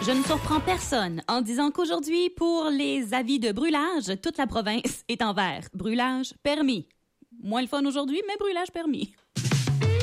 Je ne surprends personne en disant qu'aujourd'hui, pour les avis de brûlage, toute la province est en vert. Brûlage permis. Moins le fun aujourd'hui, mais brûlage permis.